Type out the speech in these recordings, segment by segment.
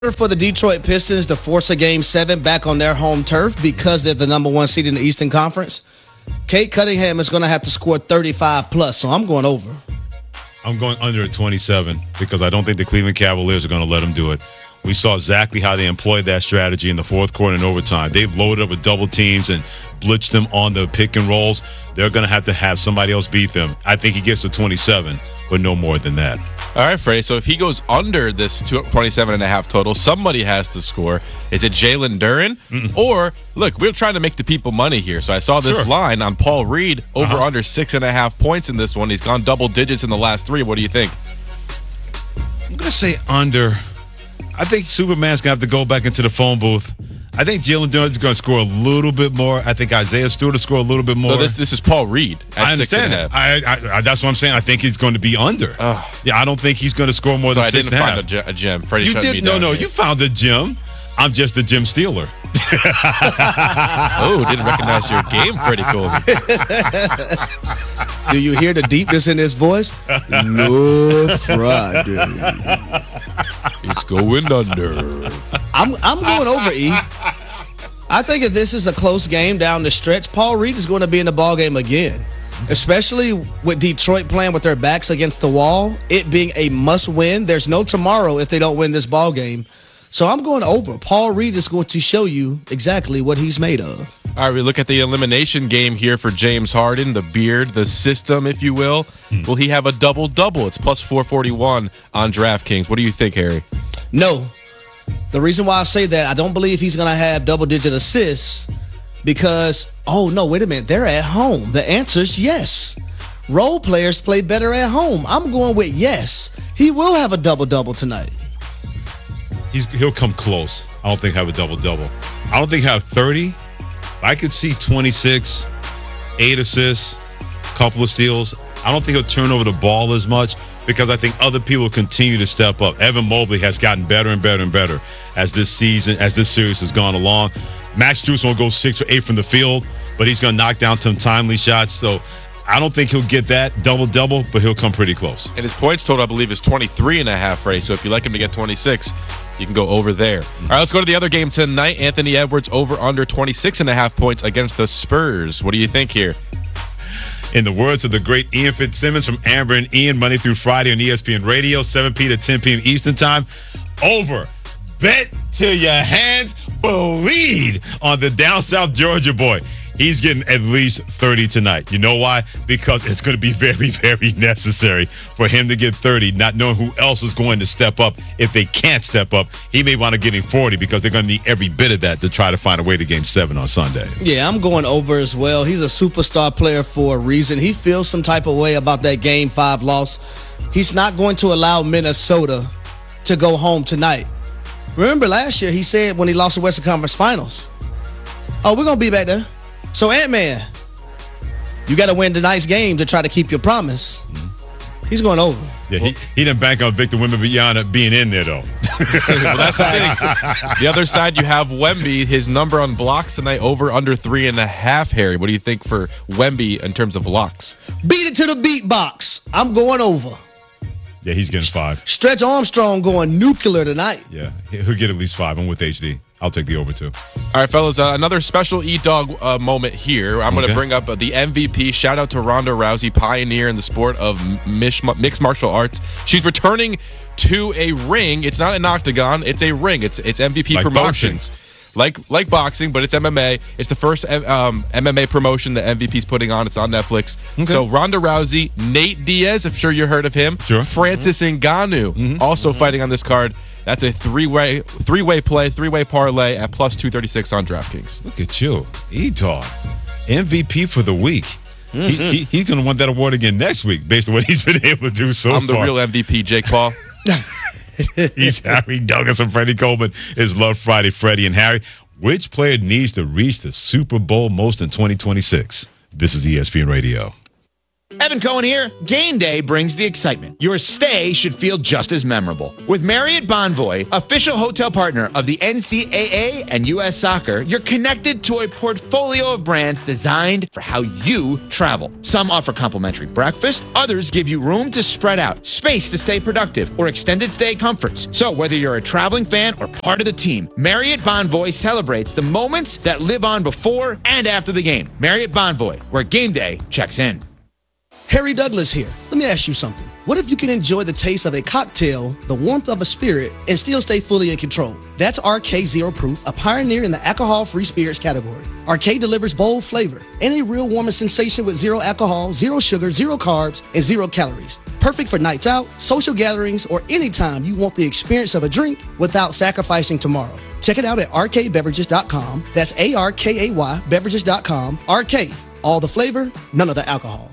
For the Detroit Pistons to force a Game 7 back on their home turf because they're the number one seed in the Eastern Conference, Kate Cunningham is going to have to score 35 plus, so I'm going over. I'm going under at 27 because I don't think the Cleveland Cavaliers are going to let them do it. We saw exactly how they employed that strategy in the fourth quarter and overtime. They've loaded up with double teams and blitzed them on the pick and rolls. They're going to have somebody else beat them. I think he gets to 27, but no more than that. All right, Freddie. So if he goes under this 27.5 total, somebody has to score. Is it Jalen Duren? Or, look, we're trying to make the people money here. So I saw this line on Paul Reed, over under 6.5 points in this one. He's gone double digits in the last three. What do you think? I'm going to say under. I think Superman's going to have to go back into the phone booth. I think Jalen Duren's going to score a little bit more. I think Isaiah Stewart will score a little bit more. No, this is Paul Reed at I understand 6.5. I that's what I'm saying. I think he's going to be under. Yeah, I don't think he's going to score more than 6.5. I didn't find a gem. Freddie You shut did? me down. No, you found a gem. I'm just a gem stealer. Oh, didn't recognize your game, Freddie Colby. Do you hear the deepness in his voice? No Friday. It's going under. I'm going over, E. I think if this is a close game down the stretch, Paul Reed is going to be in the ballgame again. Especially with Detroit playing with their backs against the wall, it being a must-win. There's no tomorrow if they don't win this ballgame. So I'm going over. Paul Reed is going to show you exactly what he's made of. All right, we look at the elimination game here for James Harden, the beard, the system, if you will. Will he have a double-double? It's plus 441 on DraftKings. What do you think, Harry? No. The reason why I say that, I don't believe he's going to have double-digit assists because, oh, no, wait a minute. They're at home. The answer is yes. Role players play better at home. I'm going with yes. He will have a double-double tonight. He'll come close. I don't think he'll have a double-double. I don't think he'll have 30. I could see 26, 8 assists, couple of steals. I don't think he'll turn over the ball as much because I think other people continue to step up. Evan Mobley has gotten better and better and better as this series has gone along. Max Strus will go 6 or 8 from the field, but he's going to knock down some timely shots. So I don't think he'll get that double-double, but he'll come pretty close. And his points total, I believe, is 23.5, Ray. So if you like him to get 26, you can go over there. All right, let's go to the other game tonight. Anthony Edwards over under 26.5 points against the Spurs. What do you think here? In the words of the great Ian Fitzsimmons from Amber and Ian, Monday through Friday on ESPN Radio, 7 p.m. to 10 p.m. Eastern Time. Over. Bet till your hands bleed on the down south Georgia boy. He's getting at least 30 tonight. You know why? Because it's going to be very, very necessary for him to get 30, not knowing who else is going to step up. If they can't step up, he may wind up getting 40 because they're going to need every bit of that to try to find a way to Game 7 on Sunday. Yeah, I'm going over as well. He's a superstar player for a reason. He feels some type of way about that Game 5 loss. He's not going to allow Minnesota to go home tonight. Remember last year he said when he lost the Western Conference Finals, oh, we're going to be back there. So, Ant-Man, you got to win tonight's game to try to keep your promise. He's going over. Yeah, he didn't bank on Victor Wembanyama being in there, though. Well, that's the thing. The other side, you have Wemby. His number on blocks tonight, over under 3.5, Harry. What do you think for Wemby in terms of blocks? Beat it to the beatbox. I'm going over. Yeah, he's getting 5. Stretch Armstrong going nuclear tonight. Yeah, he'll get at least 5. I'm with HD. I'll take the over, too. All right, fellas, another special E-Dog moment here. I'm going to bring up the MVP. Shout out to Ronda Rousey, pioneer in the sport of mixed martial arts. She's returning to a ring. It's not an octagon. It's a ring. It's MVP like Promotions. Like boxing, but it's MMA. It's the first MMA promotion that MVP's putting on. It's on Netflix. Okay. So Ronda Rousey, Nate Diaz, I'm sure you heard of him. Sure. Francis Ngannou, also fighting on this card. That's a three-way parlay at plus 236 on DraftKings. Look at you, E-Dog, MVP for the week. He's going to want that award again next week based on what he's been able to do so far. I'm the real MVP, Jake Paul. He's Harry Douglas and Freddie Coleman. It's Love Friday, Freddie and Harry. Which player needs to reach the Super Bowl most in 2026? This is ESPN Radio. Evan Cohen here. Game day brings the excitement. Your stay should feel just as memorable. With Marriott Bonvoy, official hotel partner of the NCAA and U.S. Soccer, you're connected to a portfolio of brands designed for how you travel. Some offer complimentary breakfast, others give you room to spread out, space to stay productive, or extended stay comforts. So whether you're a traveling fan or part of the team, Marriott Bonvoy celebrates the moments that live on before and after the game. Marriott Bonvoy, where game day checks in. Harry Douglas here. Let me ask you something. What if you can enjoy the taste of a cocktail, the warmth of a spirit, and still stay fully in control? That's RK Zero Proof, a pioneer in the alcohol-free spirits category. RK delivers bold flavor and a real warming sensation with zero alcohol, zero sugar, zero carbs, and zero calories. Perfect for nights out, social gatherings, or anytime you want the experience of a drink without sacrificing tomorrow. Check it out at rkbeverages.com. That's ARKAY beverages.com. RK, all the flavor, none of the alcohol.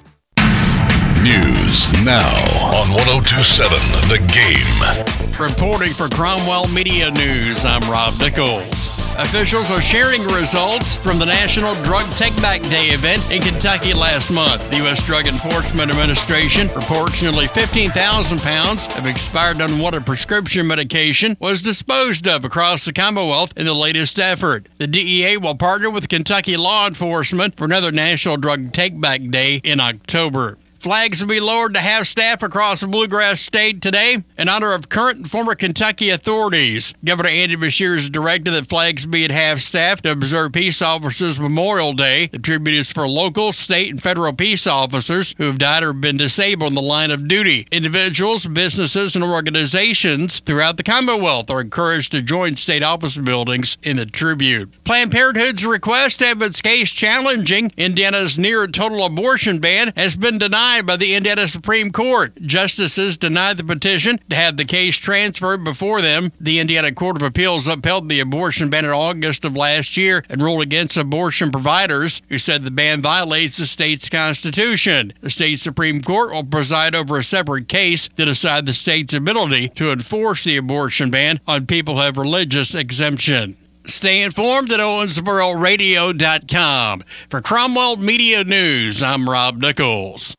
News now on 102.7 The Game. Reporting for Cromwell Media News, I'm Rob Nichols. Officials are sharing results from the National Drug Take-Back Day event in Kentucky last month. The U.S. Drug Enforcement Administration reports nearly 15,000 pounds of expired unwanted prescription medication was disposed of across the Commonwealth in the latest effort. The DEA will partner with Kentucky law enforcement for another National Drug Take-Back Day in October. Flags will be lowered to half-staff across the Bluegrass State today in honor of current and former Kentucky authorities. Governor Andy Beshear has directed that flags be at half-staff to observe Peace Officers Memorial Day. The tribute is for local, state, and federal peace officers who have died or been disabled in the line of duty. Individuals, businesses, and organizations throughout the Commonwealth are encouraged to join state office buildings in the tribute. Planned Parenthood's request to have its case challenging Indiana's near-total abortion ban has been denied by the Indiana Supreme Court. Justices denied the petition to have the case transferred before them. The Indiana Court of Appeals upheld the abortion ban in August of last year and ruled against abortion providers who said the ban violates the state's constitution. The state Supreme Court will preside over a separate case to decide the state's ability to enforce the abortion ban on people who have religious exemption. Stay informed at owensbororadio.com. For Cromwell Media News, I'm Rob Nichols.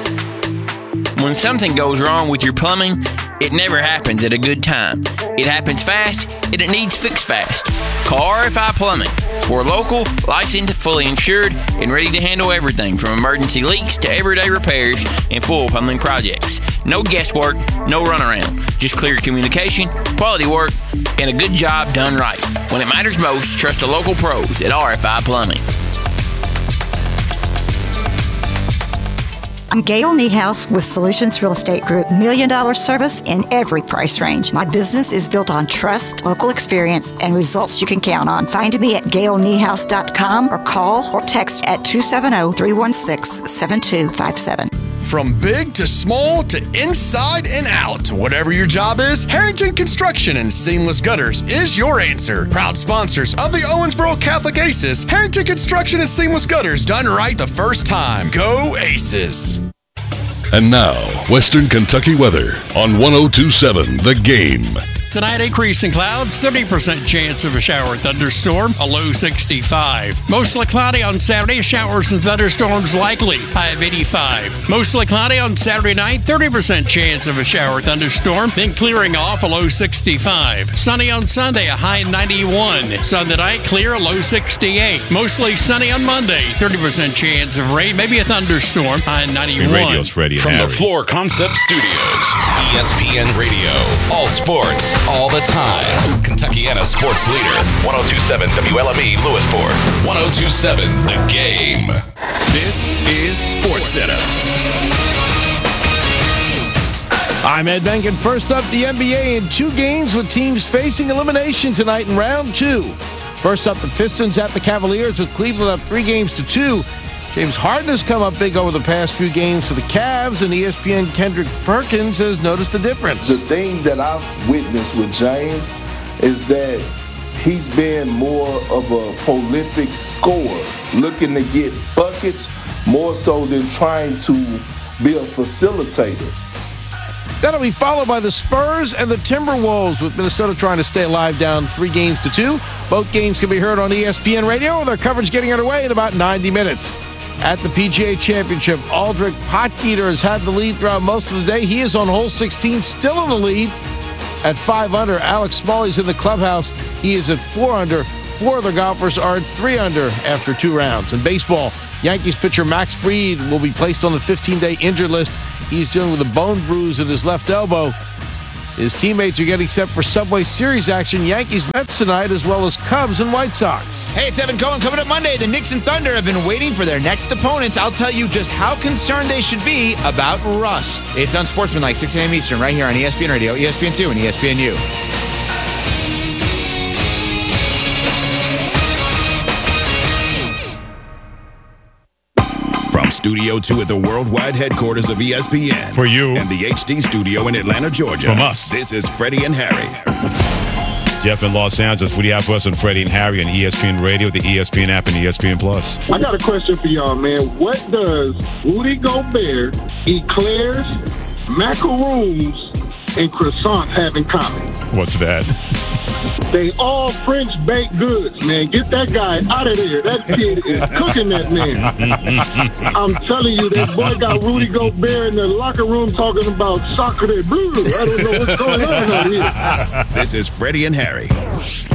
When something goes wrong with your plumbing, it never happens at a good time. It happens fast, and it needs fixed fast. Call RFI Plumbing. We're local, licensed, fully insured, and ready to handle everything from emergency leaks to everyday repairs and full plumbing projects. No guesswork, no runaround. Just clear communication, quality work, and a good job done right. When it matters most, trust the local pros at RFI Plumbing. I'm Gail Niehaus with Solutions Real Estate Group. $1 million service in every price range. My business is built on trust, local experience, and results you can count on. Find me at gailniehaus.com or call or text at 270-316-7257. From big to small to inside and out, whatever your job is, Harrington Construction and Seamless Gutters is your answer. Proud sponsors of the Owensboro Catholic Aces, Harrington Construction and Seamless Gutters, done right the first time. Go Aces! And now, Western Kentucky weather on 102.7 The Game. Tonight, increasing clouds, 30% chance of a shower or thunderstorm, a low 65. Mostly cloudy on Saturday, showers and thunderstorms likely, high of 85. Mostly cloudy on Saturday night, 30% chance of a shower or thunderstorm, then clearing off, a low 65. Sunny on Sunday, a high 91. Sunday night, clear, a low 68. Mostly sunny on Monday, 30% chance of rain, maybe a thunderstorm, high 91. Radio's Freddie and From Harry. the Floor Concept Studios, ESPN Radio, all sports, all the time. Kentuckiana sports leader, 102.7 WLME Lewisport, 102.7 The Game. This is SportsCenter. I'm Ed Benkin. First up, the NBA in 2 games with teams facing elimination tonight in round 2. First up, the Pistons at the Cavaliers with Cleveland up 3-2. James Harden has come up big over the past few games for the Cavs, and ESPN Kendrick Perkins has noticed the difference. The thing that I've witnessed with James is that he's been more of a prolific scorer, looking to get buckets more so than trying to be a facilitator. That'll be followed by the Spurs and the Timberwolves, with Minnesota trying to stay alive down 3-2. Both games can be heard on ESPN Radio, with their coverage getting underway in about 90 minutes. at the PGA Championship. Aldrich Potgieter has had the lead throughout most of the day. He is on hole 16, still in the lead at 5 under. Alex Smalley's in the clubhouse. He is at 4 under. 4 other golfers are at 3 under after 2 rounds. In baseball, Yankees pitcher Max Fried will be placed on the 15-day injured list. He's dealing with a bone bruise in his left elbow. His teammates are getting set for Subway Series action. Yankees Mets tonight, as well as Cubs and White Sox. Hey, it's Evan Cohen. Coming up Monday, the Knicks and Thunder have been waiting for their next opponents. I'll tell you just how concerned they should be about rust. It's on Sportsmanlike, 6 a.m. Eastern, right here on ESPN Radio, ESPN2, and ESPNU. Studio 2 at the worldwide headquarters of ESPN. For you. And the HD studio in Atlanta, Georgia. From us. This is Freddie and Harry. Jeff in Los Angeles. What do you have for us on Freddie and Harry on ESPN Radio, the ESPN app, and ESPN Plus? I got a question for y'all, man. What does Rudy Gobert, eclairs, macaroons, and croissants have in common? What's that? They all French baked goods, man. Get that guy out of there. That kid is cooking that man. I'm telling you, that boy got Rudy Gobert in the locker room talking about soccer. I don't know what's going on out here. This is Freddie and Harry.